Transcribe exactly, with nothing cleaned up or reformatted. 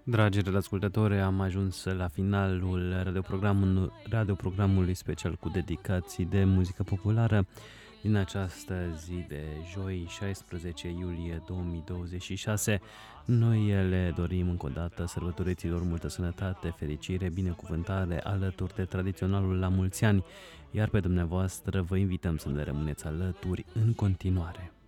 Dragi ascultători, am ajuns la finalul radioprogramului, radioprogramului special cu dedicații de muzică populară din această zi de joi, șaisprezece iulie două mii douăzeci și șase. Noi le dorim încă o dată sărbătoriților multă sănătate, fericire, binecuvântare alături de tradiționalul la mulți ani, iar pe dumneavoastră vă invităm să ne rămâneți alături în continuare.